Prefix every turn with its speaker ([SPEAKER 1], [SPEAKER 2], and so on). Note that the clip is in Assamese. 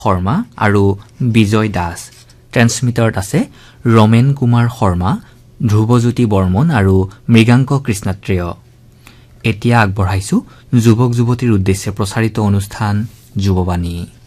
[SPEAKER 1] শৰ্মা আৰু বিজয় দাস। ট্ৰেন্সমিটাৰত আছে ৰমেন কুমাৰ শৰ্মা, ধ্ৰুৱজ্যোতি বৰ্মন আৰু মৃগাংক কৃষ্ণাত্ৰেয়। এতিয়া আগবঢ়াইছো যুৱক যুৱতীৰ উদ্দেশ্যে প্ৰচাৰিত অনুষ্ঠান যুৱবাণী।